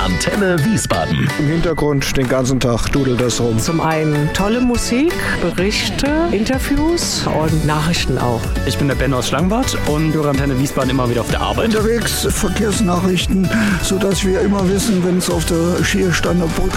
Antenne Wiesbaden. Im Hintergrund den ganzen Tag dudelt das rum. Zum einen tolle Musik, Berichte, Interviews und Nachrichten auch. Ich bin der Ben aus Schlangenbad und höre Antenne Wiesbaden immer wieder auf der Arbeit. Unterwegs Verkehrsnachrichten, sodass wir immer wissen, wenn es auf der Schiersteiner Brücke